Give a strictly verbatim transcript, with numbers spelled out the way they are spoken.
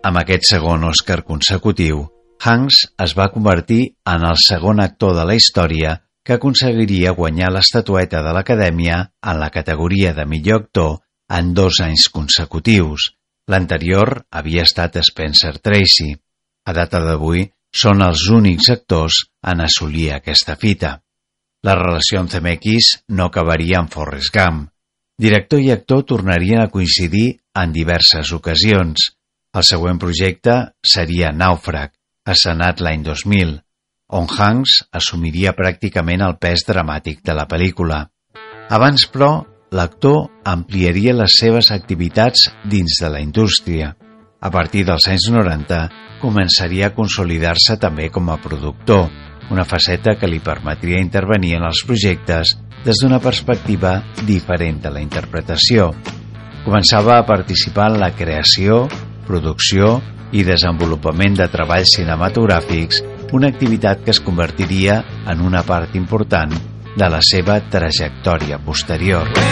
Amb aquest segon Oscar consecutiu, Hanks es va convertir en el segon actor de la història que aconseguiria guanyar l'estatueta de l'Acadèmia en la categoria de millor actor en dos anys consecutius. L'anterior havia estat Spencer Tracy. A data d'avui, són els únics actors en assolir aquesta fita. La relació amb Zemeckis no acabaria amb Forrest Gump. Director i actor tornarien a coincidir en diverses ocasions. El següent projecte seria Nàufrag, estrenat l'any dos mil, on Hanks assumiria pràcticament el pes dramàtic de la pel·lícula. Abans, però, l'actor ampliaria les seves activitats dins de la indústria. A partir dels anys noranta, començaria a consolidar-se també com a productor, una faceta que li permetria intervenir en els projectes des d'una perspectiva diferent de la interpretació. Començava a participar en la creació, producció i desenvolupament de treballs cinematogràfics, una activitat que es convertiria en una part important de la seva trajectòria posterior.